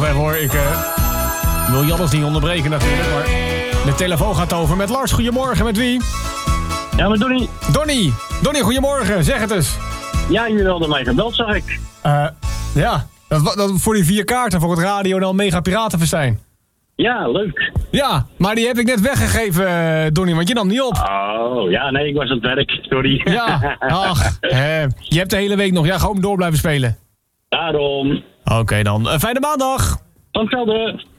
even hoor. Ik wil Jannes niet onderbreken natuurlijk, maar de telefoon gaat over met Lars. Goedemorgen, met wie? Ja, met Donnie. Donnie, goedemorgen. Zeg het eens. Ja, jullie hadden mij gebeld, zag ik. Ja, dat voor die 4 kaarten voor het Radio dan Mega Piratenfestijn. Ja, leuk. Ja, maar die heb ik net weggegeven, Donnie, want je nam niet op. Oh, ja, nee, ik was aan het werk. Sorry. Ja, ach, je hebt de hele week nog. Ja, gewoon door blijven spelen. Daarom. Oké dan. Fijne maandag. Tot hetzelfde.